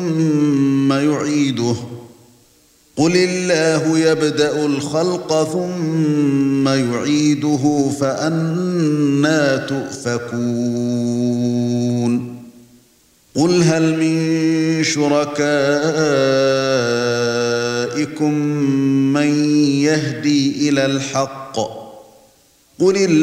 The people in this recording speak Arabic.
ثم يعيده قل الله يبدأ الخلق ثم يعيده فأنى تؤفكون قل هل من شركائكم من يهدي إلى الحق قل